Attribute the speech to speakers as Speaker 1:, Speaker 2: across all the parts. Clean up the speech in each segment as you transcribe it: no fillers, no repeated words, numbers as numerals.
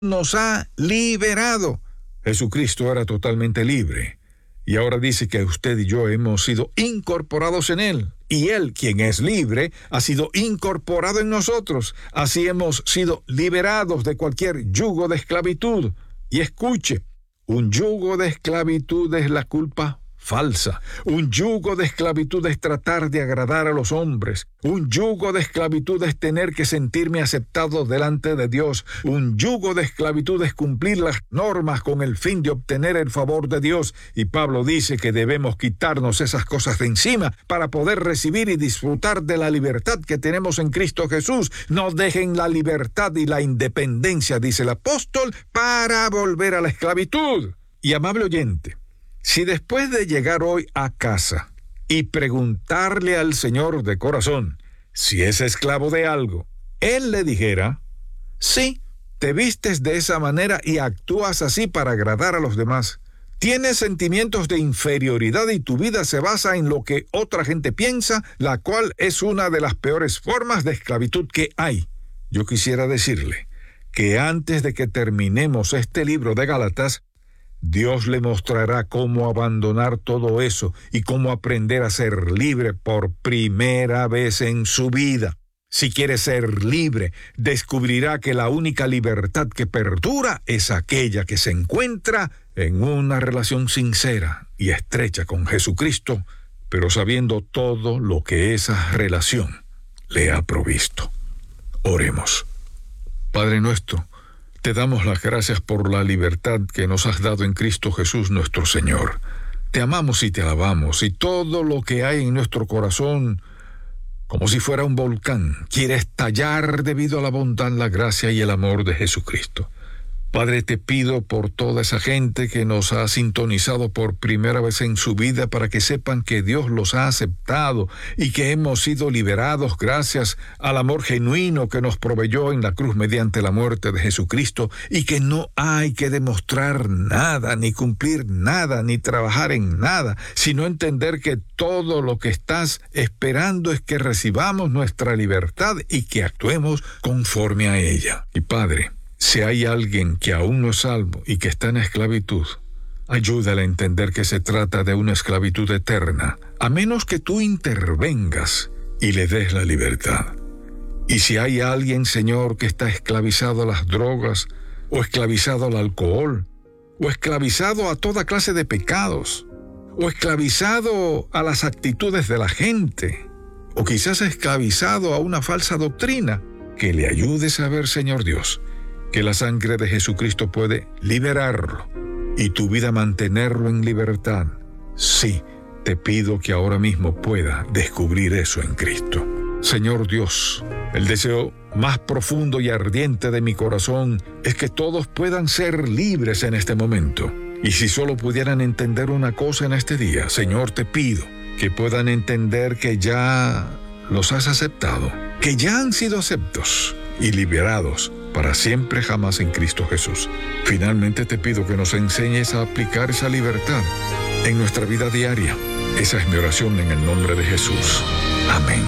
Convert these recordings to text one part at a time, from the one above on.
Speaker 1: nos ha liberado. Jesucristo era totalmente libre. Y ahora dice que usted y yo hemos sido incorporados en Él. Y Él, quien es libre, ha sido incorporado en nosotros. Así hemos sido liberados de cualquier yugo de esclavitud. Y escuche, un yugo de esclavitud es la culpa falsa. Un yugo de esclavitud es tratar de agradar a los hombres. Un yugo de esclavitud es tener que sentirme aceptado delante de Dios. Un yugo de esclavitud es cumplir las normas con el fin de obtener el favor de Dios. Y Pablo dice que debemos quitarnos esas cosas de encima para poder recibir y disfrutar de la libertad que tenemos en Cristo Jesús. No dejen la libertad y la independencia, dice el apóstol, para volver a la esclavitud. Y amable oyente, si después de llegar hoy a casa y preguntarle al Señor de corazón si es esclavo de algo, Él le dijera, sí, te vistes de esa manera y actúas así para agradar a los demás, tienes sentimientos de inferioridad y tu vida se basa en lo que otra gente piensa, la cual es una de las peores formas de esclavitud que hay. Yo quisiera decirle que antes de que terminemos este libro de Gálatas, Dios le mostrará cómo abandonar todo eso y cómo aprender a ser libre por primera vez en su vida. Si quiere ser libre, descubrirá que la única libertad que perdura es aquella que se encuentra en una relación sincera y estrecha con Jesucristo, pero sabiendo todo lo que esa relación le ha provisto. Oremos. Padre nuestro, te damos las gracias por la libertad que nos has dado en Cristo Jesús nuestro Señor. Te amamos y te alabamos, y todo lo que hay en nuestro corazón, como si fuera un volcán, quiere estallar debido a la bondad, la gracia y el amor de Jesucristo. Padre, te pido por toda esa gente que nos ha sintonizado por primera vez en su vida para que sepan que Dios los ha aceptado y que hemos sido liberados gracias al amor genuino que nos proveyó en la cruz mediante la muerte de Jesucristo y que no hay que demostrar nada, ni cumplir nada, ni trabajar en nada, sino entender que todo lo que estás esperando es que recibamos nuestra libertad y que actuemos conforme a ella. Y Padre, si hay alguien que aún no es salvo y que está en esclavitud, ayúdale a entender que se trata de una esclavitud eterna, a menos que tú intervengas y le des la libertad. Y si hay alguien, Señor, que está esclavizado a las drogas, o esclavizado al alcohol, o esclavizado a toda clase de pecados, o esclavizado a las actitudes de la gente, o quizás esclavizado a una falsa doctrina, que le ayudes a ver, Señor Dios, que la sangre de Jesucristo puede liberarlo y tu vida mantenerlo en libertad. Sí, te pido que ahora mismo pueda descubrir eso en Cristo. Señor Dios, el deseo más profundo y ardiente de mi corazón es que todos puedan ser libres en este momento. Y si solo pudieran entender una cosa en este día, Señor, te pido que puedan entender que ya los has aceptado, que ya han sido aceptos y liberados para siempre jamás en Cristo Jesús. Finalmente te pido que nos enseñes a aplicar esa libertad en nuestra vida diaria. Esa es mi oración en el nombre de Jesús. Amén.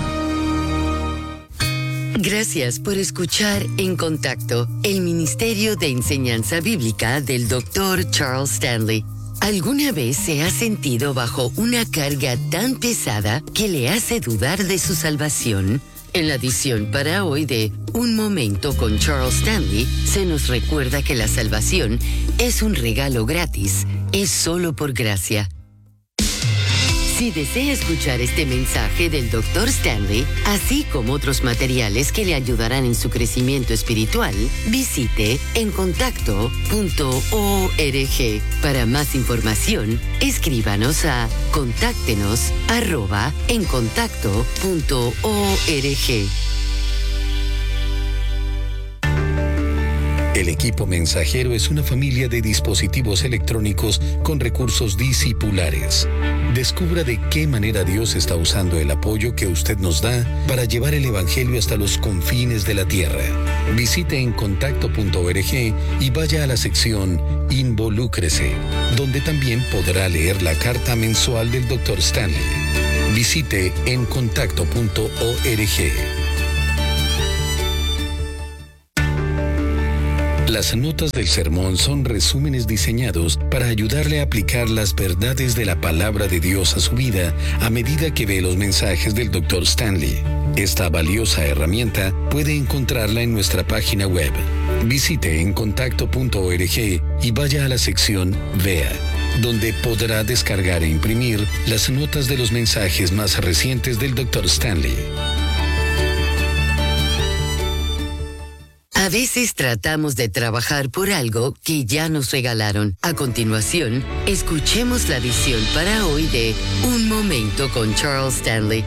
Speaker 2: Gracias por escuchar En Contacto, el Ministerio de Enseñanza Bíblica del Dr. Charles Stanley. ¿Alguna vez se ha sentido bajo una carga tan pesada que le hace dudar de su salvación? En la edición para hoy de Un Momento con Charles Stanley, se nos recuerda que la salvación es un regalo gratis, es solo por gracia. Si desea escuchar este mensaje del Dr. Stanley, así como otros materiales que le ayudarán en su crecimiento espiritual, visite encontacto.org. Para más información, escríbanos a contáctenos@encontacto.org.
Speaker 3: El equipo mensajero es una familia de dispositivos electrónicos con recursos discipulares. Descubra de qué manera Dios está usando el apoyo que usted nos da para llevar el Evangelio hasta los confines de la tierra. Visite encontacto.org y vaya a la sección Involúcrese, donde también podrá leer la carta mensual del Dr. Stanley. Visite encontacto.org. Las notas del sermón son resúmenes diseñados para ayudarle a aplicar las verdades de la palabra de Dios a su vida a medida que ve los mensajes del Dr. Stanley. Esta valiosa herramienta puede encontrarla en nuestra página web. Visite encontacto.org y vaya a la sección Vea, donde podrá descargar e imprimir las notas de los mensajes más recientes del Dr. Stanley.
Speaker 2: A veces tratamos de trabajar por algo que ya nos regalaron. A continuación, escuchemos la edición para hoy de Un Momento con Charles Stanley.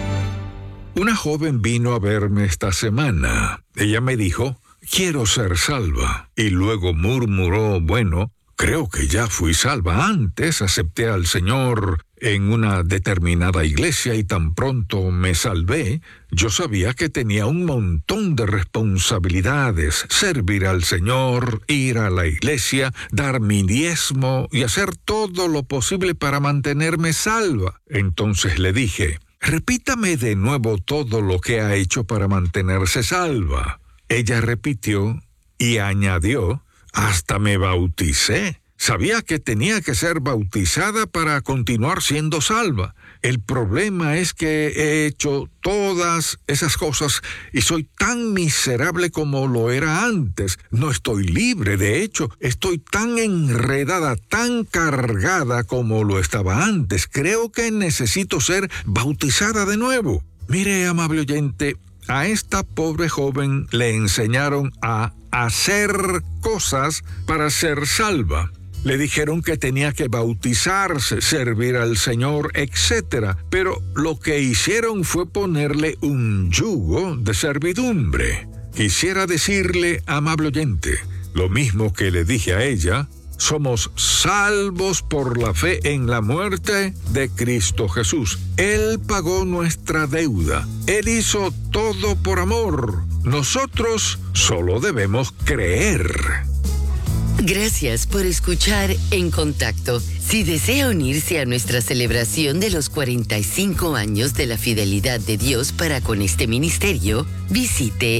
Speaker 1: Una joven vino a verme esta semana. Ella me dijo, quiero ser salva. Y luego murmuró, bueno, creo que ya fui salva antes, acepté al Señor en una determinada iglesia y tan pronto me salvé, yo sabía que tenía un montón de responsabilidades, servir al Señor, ir a la iglesia, dar mi diezmo y hacer todo lo posible para mantenerme salva. Entonces le dije, repítame de nuevo todo lo que ha hecho para mantenerse salva. Ella repitió y añadió, hasta me bauticé. Sabía que tenía que ser bautizada para continuar siendo salva. El problema es que he hecho todas esas cosas y soy tan miserable como lo era antes. No estoy libre, de hecho, estoy tan enredada, tan cargada como lo estaba antes. Creo que necesito ser bautizada de nuevo. Mire, amable oyente, a esta pobre joven le enseñaron a hacer cosas para ser salva. Le dijeron que tenía que bautizarse, servir al Señor, etc. Pero lo que hicieron fue ponerle un yugo de servidumbre. Quisiera decirle, amable oyente, lo mismo que le dije a ella, somos salvos por la fe en la muerte de Cristo Jesús. Él pagó nuestra deuda. Él hizo todo por amor. Nosotros solo debemos creer.
Speaker 2: Gracias por escuchar En Contacto. Si desea unirse a nuestra celebración de los 45 años de la fidelidad de Dios para con este ministerio, visite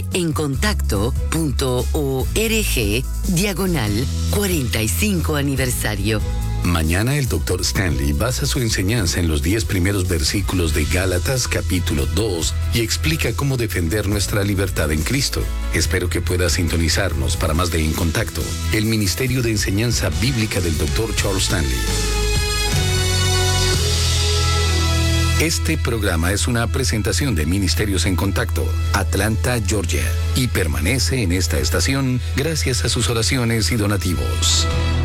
Speaker 2: encontacto.org/45 aniversario.
Speaker 3: Mañana el Dr. Stanley basa su enseñanza en los 10 primeros versículos de Gálatas capítulo 2 y explica cómo defender nuestra libertad en Cristo. Espero que pueda sintonizarnos para más de En Contacto, el Ministerio de Enseñanza Bíblica del Dr. Charles Stanley. Este programa es una presentación de Ministerios en Contacto, Atlanta, Georgia, y permanece en esta estación gracias a sus oraciones y donativos.